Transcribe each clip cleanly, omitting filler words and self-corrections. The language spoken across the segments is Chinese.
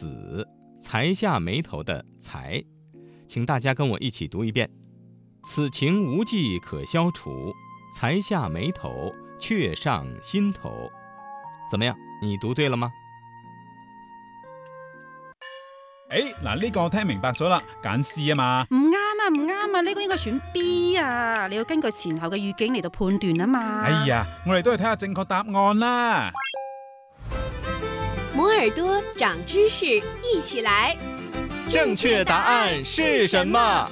子，才下眉头的才，请大家跟我一起读一遍。此情无计可消除，才下眉头，却上心头。怎么样，你讀對了嗎？ 嗱，呢個我聽明白咗啦，揀 C 啊嘛。 唔啱啊，呢個應該選 B 啊，你要根據前後嘅語境嚟到判斷啊嘛。 哎呀，我哋都係睇下正確答案啦。 摩耳朵長知識，一起來。 正確答案是什麼？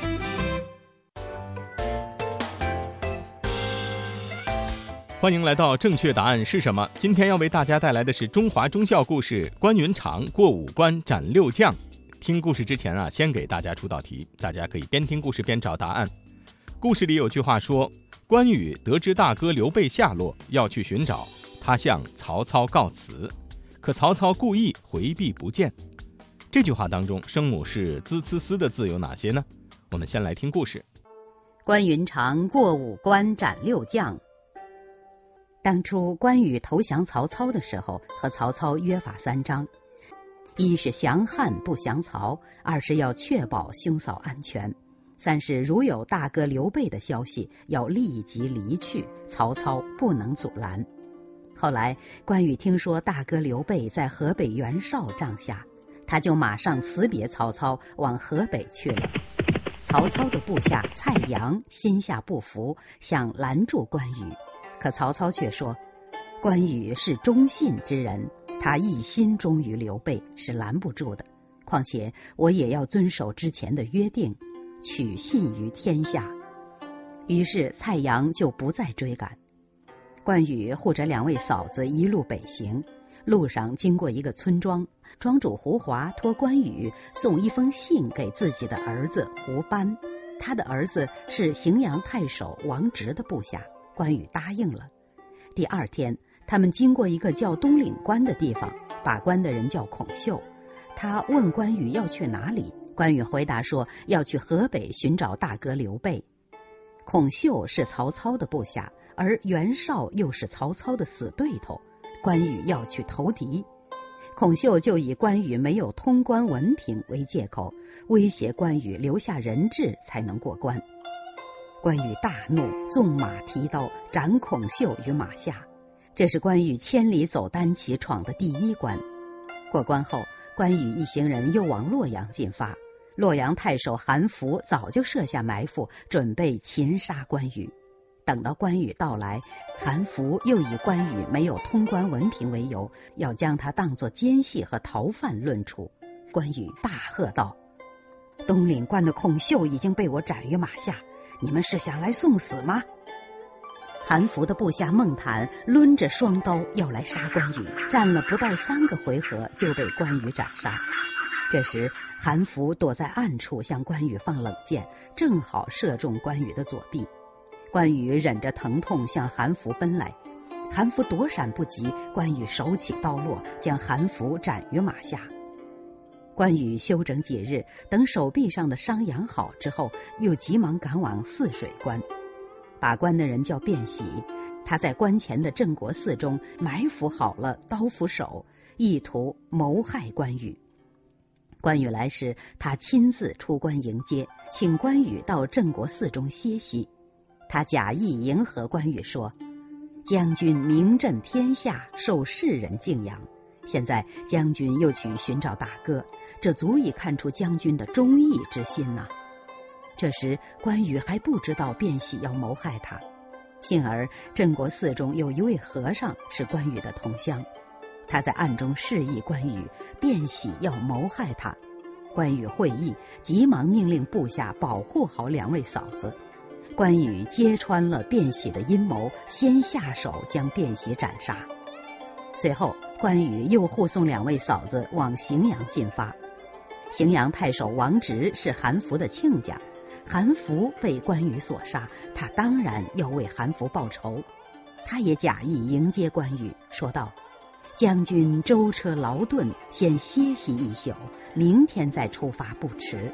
歡迎來到正確答案是什麼？今天要為大家帶來的是中華忠孝故事關雲長過五關斬六將。聽故事之前啊，先給大家出道題，大家可以邊聽故事邊找答案。故事裡有句話說，關羽得知大哥劉備下落，要去尋找，他向曹操告辭，可曹操故意回避不見。這句話當中聲母是滋呲絲的字有哪些呢？我們先來聽故事。 關雲長過五關斬六將。當初關羽投降曹操的時候，和曹操約法三章：一是降漢不降曹，二是要確保兄嫂安全，三是如有大哥劉備的消息，要立即離去，曹操不能阻攔。後來關羽聽說大哥劉備在河北袁紹帳下，他就馬上辭別曹操，往河北去了。曹操的部下蔡陽心下不服，想攔住關羽，可曹操卻說，關羽是忠信之人，他一心忠於劉備，是攔不住的。況且我也要遵守之前的約定，取信於天下。於是蔡陽就不再追趕。關羽護着兩位嫂子一路北行，路上經過一個村莊，莊主胡華托關羽送一封信給自己的兒子胡班，他的兒子是荥陽太守王直的部下。關羽答應了。第二天，他們經過一個叫東嶺關的地方，把關的人叫孔秀。他問關羽要去哪裡，關羽回答說要去河北尋找大哥劉備。孔秀是曹操的部下，而袁紹又是曹操的死對頭，關羽要去投敵。孔秀就以關羽沒有通關文憑為借口，威脅關羽留下人質才能過關。關羽大怒，縱馬提刀斬孔秀於馬下。這是關羽千里走單騎闖的第一關。過關後，關羽一行人又往洛陽進發。洛陽太守韓福早就設下埋伏，準備擒殺關羽。等到關羽到來，韓福又以關羽沒有通關文憑為由，要將他當作奸細和逃犯論處。關羽大喝道：東嶺關的孔秀已經被我斬於馬下，你們是想來送死嗎？韓福的部下孟坦掄着雙刀要來殺關羽，戰了不到3個回合就被關羽斬殺。這時韓福躲在暗處向關羽放冷箭，正好射中關羽的左臂。關羽忍着疼痛向韓福奔來，韓福躲閃不及，關羽手起刀落，將韓福斬於馬下。關羽休整幾日，等手臂上的傷養好之後，又急忙趕往泗水關。把關的人叫卞喜，他在關前的鎮國寺中埋伏好了刀斧手，意圖謀害關羽。關羽來時，他親自出關迎接，請關羽到鎮國寺中歇息。他假意迎合關羽說，將軍名震天下，受世人敬仰，現在將軍又去尋找大哥，這足以看出將軍的忠義之心吶。這時關羽還不知道卞喜要謀害他，幸而鎮國寺中有一位和尚是關羽的同鄉，他在暗中示意關羽，卞喜要謀害他。關羽會意，急忙命令部下保護好兩位嫂子。關羽揭穿了卞喜的陰謀，先下手將卞喜斬殺。隨後關羽又護送兩位嫂子往荥陽進發。荥陽太守王直是韓福的親家，韓福被關羽所殺，他當然要為韓福報仇。他也假意迎接關羽，說道，將軍舟車勞頓，先歇息一宿，明天再出發不遲。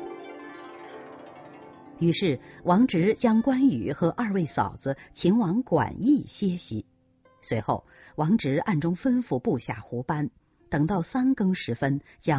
於是王直將關羽和2位嫂子請往館驛歇息。隨後王直暗中吩咐部下胡班，等到3更時分，將